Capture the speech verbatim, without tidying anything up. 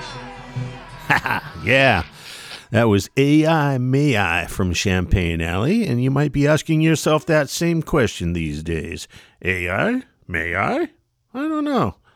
Yeah, that was A I May I from Champagne Alley, and you might be asking yourself that same question these days. A I? May I? I don't know.